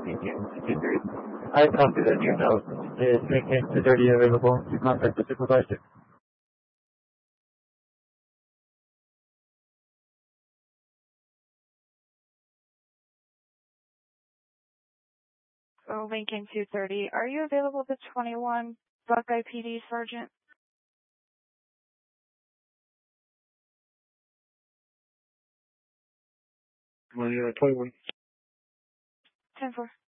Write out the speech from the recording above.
I copy that new note. Is Lincoln 230 available to contact the supervisor? So Lincoln 230, are you available to 21 Buckeye PD, Sergeant? Well, 21. 10-4.